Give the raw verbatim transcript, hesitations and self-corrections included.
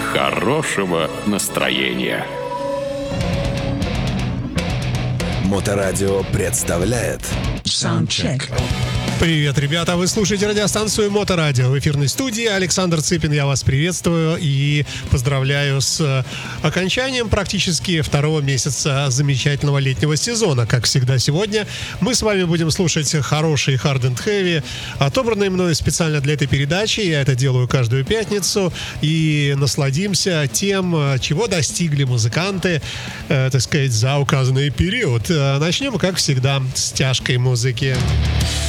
хорошего настроения. Моторадио представляет Soundcheck. Привет, ребята! Вы слушаете радиостанцию Моторадио. В эфирной студии Александр Цыпин. Я вас приветствую и поздравляю с окончанием практически второго месяца замечательного летнего сезона. Как всегда, сегодня мы с вами будем слушать хороший Hard and Heavy, отобранный мною специально для этой передачи. Я это делаю каждую пятницу. И насладимся тем, чего достигли музыканты, э, так сказать, за указанный период. Начнем, как всегда, с тяжкой музыки.